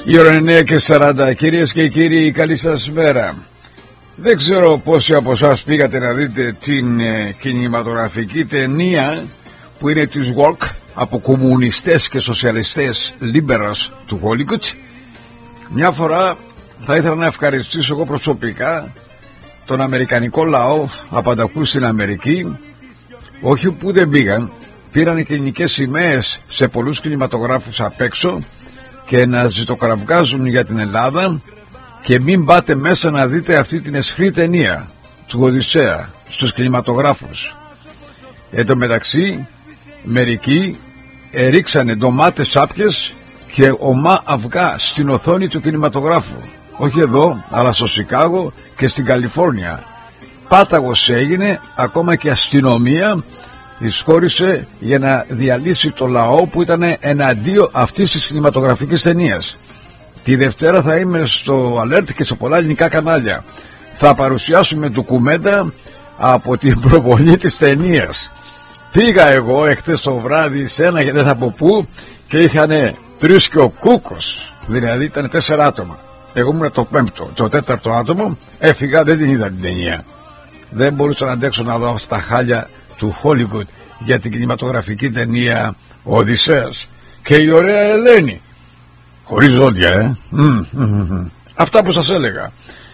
Η ώρα είναι 9:40. Κυρίες και κύριοι, καλή σας μέρα. Δεν ξέρω πόσοι από εσάς πήγατε να δείτε την κινηματογραφική ταινία που είναι της Walk από κομμουνιστές και σοσιαλιστές liberals του Hollywood. Μια φορά θα ήθελα να ευχαριστήσω εγώ προσωπικά τον αμερικανικό λαό απανταχού στην Αμερική, όχι που δεν πήγαν, πήραν ελληνικές σημαίες σε πολλούς κινηματογράφους απ' έξω και να ζητοκραυγάζουν για την Ελλάδα, και μην πάτε μέσα να δείτε αυτή την αισχρή ταινία του Οδυσσέα στους κινηματογράφους. Εν τω μεταξύ μερικοί ρίξανε ντομάτες σάπιες και ομά αυγά στην οθόνη του κινηματογράφου, όχι εδώ αλλά στο Σικάγο και στην Καλιφόρνια. Πάταγος έγινε, ακόμα και αστυνομία εισχώρησε για να διαλύσει το λαό που ήταν εναντίον αυτής της κινηματογραφικής ταινίας. Τη Δευτέρα θα είμαι στο Alert και σε πολλά ελληνικά κανάλια. Θα παρουσιάσουμε ντοκουμέντα από την προβολή της ταινίας. Πήγα εγώ εχθές το βράδυ σε ένα και δεν θα πω πού, και είχανε 3 και ο Κούκος, δηλαδή ήταν 4 άτομα. Εγώ ήμουν το 5ο, το 4ο άτομο. Έφυγα, δεν την είδα την ταινία. Δεν μπορούσα να αντέξω να δω αυτά τα χάλια του Hollywood για την κινηματογραφική ταινία ο Οδυσσέας και η ωραία Ελένη χωρίς δόντια. Αυτά που σας έλεγα.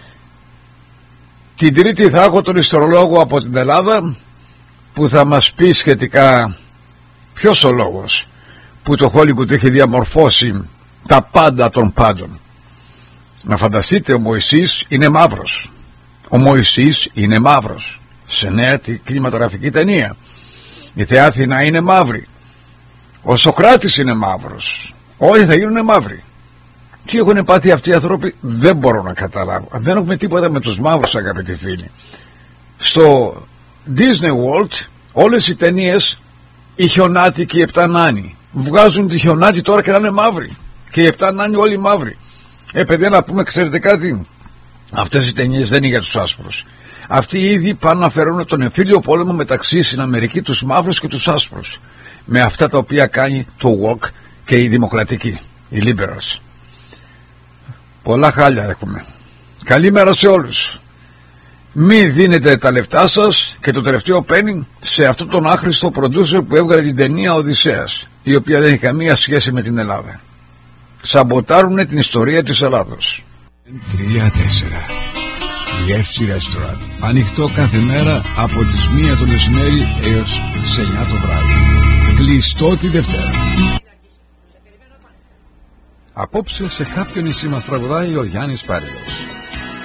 Την Τρίτη θα έχω τον ιστορολόγο από την Ελλάδα που θα μας πει σχετικά ποιος ο λόγος που το Hollywood έχει διαμορφώσει τα πάντα των πάντων. Να φανταστείτε, ο Μωυσής είναι μαύρος. Ο Μωυσής είναι μαύρος σε νέα κινηματογραφική ταινία. Η Θεά Αθηνά είναι μαύρη. Ο Σοκράτης είναι μαύρος. Όλοι θα γίνουν μαύροι. Τι έχουν πάθει αυτοί οι άνθρωποι δεν μπορώ να καταλάβω. Δεν έχουμε τίποτα με τους μαύρους, αγαπητοί φίλοι. Στο Disney World όλες οι ταινίες, οι χιονάτοι και οι 7 νάνοι, βγάζουν τη χιονάτη τώρα και να είναι μαύροι, και οι 7 νάνοι όλοι μαύροι. Παιδιά, να πούμε, ξέρετε κάτι, αυτές οι ταινίες δεν είναι για τους άσπρους. Αυτοί ήδη πάνε να φέρουν τον εμφύλιο πόλεμο μεταξύ στην Αμερική τους μαύρους και τους άσπρους, με αυτά τα οποία κάνει το Walk και η Δημοκρατική, οι liberals. Πολλά χάλια έχουμε. Καλημέρα σε όλους. Μην δίνετε τα λεφτά σας και το τελευταίο πένι σε αυτόν τον άχρηστο προντούσερ που έβγαλε την ταινία Οδυσσέας, η οποία δεν έχει καμία σχέση με την Ελλάδα. Σαμποτάρουνε την ιστορία της Ελλάδος. 3-4 Γεύση Restaurant. Ανοιχτό κάθε μέρα από τις 1 το μεσημέρι έως τις 9 το βράδυ. Κλειστό τη Δευτέρα. Απόψε σε κάποιο νησί μας τραγουδάει ο Γιάννης Πάρελος.